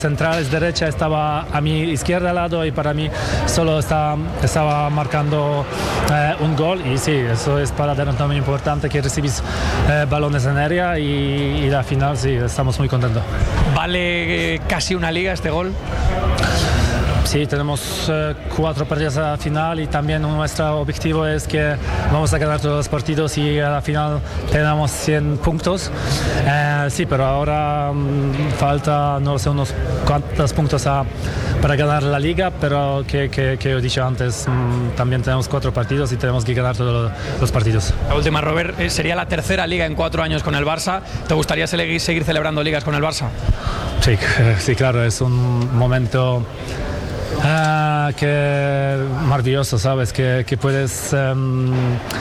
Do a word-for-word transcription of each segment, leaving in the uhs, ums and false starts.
Centrales derecha estaba a mi izquierda lado y para mí solo estaba, estaba marcando eh, un gol y sí, eso es para delantero muy importante que recibís eh, balones en área y, y la final sí, estamos muy contentos. ¿Vale eh, casi una liga este gol? Sí, tenemos eh, cuatro partidos a la final y también nuestro objetivo es que vamos a ganar todos los partidos y a la final tenemos cien puntos. Eh, sí, pero ahora mm, falta no sé unos cuantos puntos a, para ganar la liga, pero que, que, que he dicho antes, mm, también tenemos cuatro partidos y tenemos que ganar todos los partidos. La última, Robert, eh, sería la tercera liga en cuatro años con el Barça. ¿Te gustaría seguir, seguir celebrando ligas con el Barça? Sí, sí, claro, es un momento Ah, que maravilloso, sabes, que, que puedes um,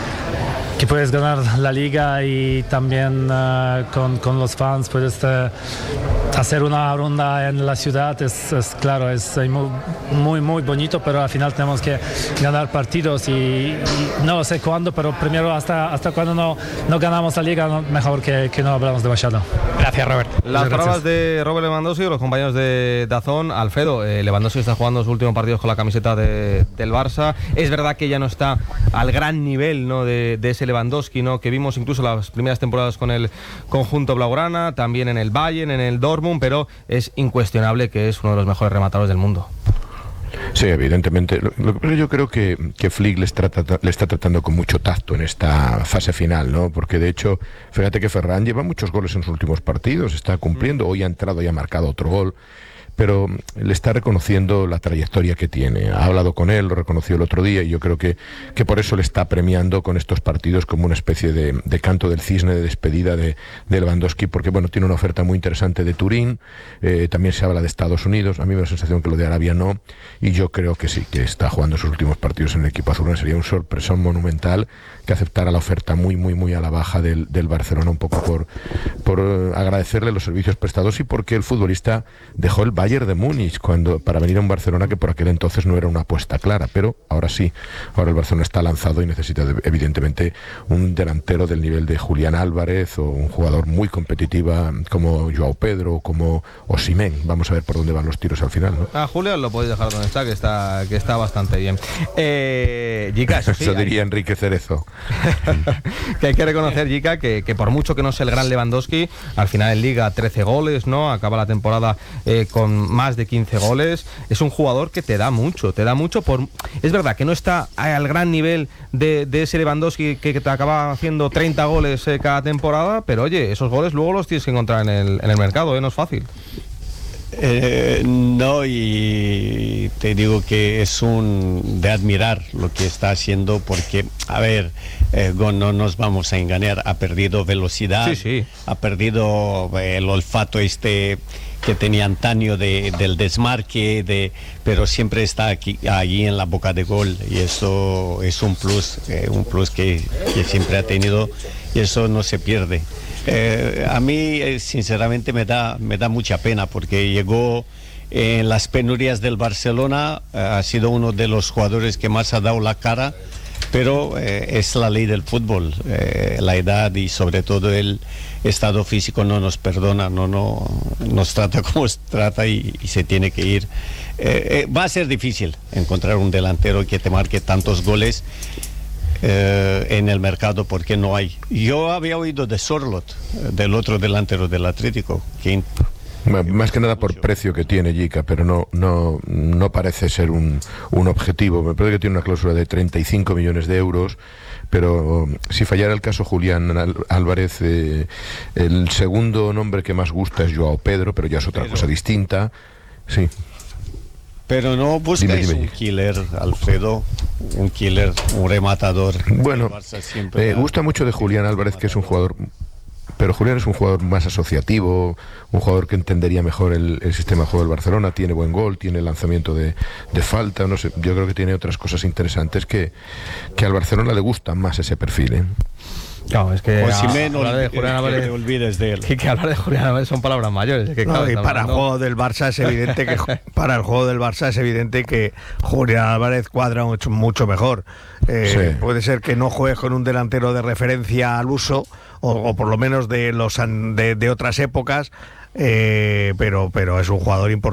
que puedes ganar la liga y también uh, con, con los fans puedes uh, hacer una ronda en la ciudad. Es, es claro, es muy, muy muy bonito, pero al final tenemos que ganar partidos y, y no sé cuándo, pero primero hasta, hasta cuando no, no ganamos la liga, no, mejor que, que no hablamos demasiado. Gracias, Robert. Las palabras de Robert Lewandowski, los compañeros de Dazón. Alfredo, eh, Lewandowski está jugando sus últimos partidos con la camiseta de, del Barça. Es verdad que ya no está al gran nivel, ¿no?, de, de ese Lewandowski, ¿no?, que vimos incluso las primeras temporadas con el conjunto blaugrana, también en el Bayern, en el Dortmund, pero es incuestionable que es uno de los mejores rematadores del mundo. Sí, evidentemente. Lo, lo, pero yo creo que, que Flick le está, le está tratando con mucho tacto en esta fase final, ¿no? Porque de hecho, fíjate que Ferran lleva muchos goles en sus últimos partidos, está cumpliendo, hoy ha entrado y ha marcado otro gol, pero le está reconociendo la trayectoria que tiene. Ha hablado con él, lo reconoció el otro día y yo creo que, que por eso le está premiando con estos partidos como una especie de, de canto del cisne, de despedida de, de Lewandowski, porque bueno, tiene una oferta muy interesante de Turín, eh, también se habla de Estados Unidos, a mí me da la sensación que lo de Arabia no, y yo creo que sí, que está jugando sus últimos partidos en el equipo azul. Sería un sorpresón monumental que aceptara la oferta muy, muy, muy a la baja del, del Barcelona, un poco por, por agradecerle los servicios prestados y porque el futbolista dejó el Bayern de Múnich cuando para venir a un Barcelona que por aquel entonces no era una apuesta clara, pero ahora sí, ahora el Barcelona está lanzado y necesita de, evidentemente un delantero del nivel de Julián Álvarez o un jugador muy competitiva como Joao Pedro, como Osimhen. Vamos a ver por dónde van los tiros al final, ¿no? A Julián lo podéis dejar donde está, que está, que está bastante bien. Eh, Jica, eso, sí, eso diría hay... Enrique Cerezo. Que hay que reconocer, Jica, que, que por mucho que no sea el gran Lewandowski, al final en Liga trece goles, ¿no? Acaba la temporada eh, con más de quince goles. Es un jugador que te da mucho, te da mucho por... Es verdad que no está al gran nivel de, de ese Lewandowski que, que te acaba haciendo treinta goles eh, cada temporada, pero oye, esos goles luego los tienes que encontrar en el, en el mercado, ¿eh? No es fácil. Eh, no, y te digo que es un de admirar lo que está haciendo porque, a ver, eh, no nos vamos a engañar, ha perdido velocidad, sí, sí. ha perdido el olfato este que tenía antaño de, del desmarque, de, pero siempre está aquí, allí en la boca de gol y eso es un plus, eh, un plus que, que siempre ha tenido y eso no se pierde. Eh, a mí eh, sinceramente me da, me da mucha pena porque llegó en las penurias del Barcelona, eh, ha sido uno de los jugadores que más ha dado la cara, pero eh, es la ley del fútbol, eh, la edad y sobre todo el estado físico no nos perdona, no, no nos trata como se trata y, y se tiene que ir. Eh, eh, va a ser difícil encontrar un delantero que te marque tantos goles Eh, en el mercado porque no hay. Yo había oído de Sorloth, del otro delantero del Atlético, que más que nada por precio que tiene Jica, pero no no no parece ser un, un objetivo. Me parece que tiene una cláusula de treinta y cinco millones de euros, pero si fallara el caso Julián Álvarez, eh, el segundo nombre que más gusta es Joao Pedro, pero ya es otra pero... cosa distinta. Sí. Pero no buscáis un killer, Alfredo, un killer, un rematador. Bueno, me eh, gusta mucho de Julián Álvarez, que es un jugador, pero Julián es un jugador más asociativo, un jugador que entendería mejor el, el sistema de juego del Barcelona, tiene buen gol, tiene lanzamiento de, de falta, no sé, yo creo que tiene otras cosas interesantes que, que al Barcelona le gusta más ese perfil, ¿eh? Claro, es que Osimhen, hablar de Julián Álvarez, te olvides de él. Que, que hablar de Julián Álvarez son palabras mayores. Que, claro, no, y para el juego del Barça es evidente que para el juego del Barça es evidente que Julián Álvarez cuadra mucho, mucho mejor. Eh, sí. Puede ser que no juegue con un delantero de referencia al uso o, o por lo menos de los de, de otras épocas, eh, pero pero es un jugador importante.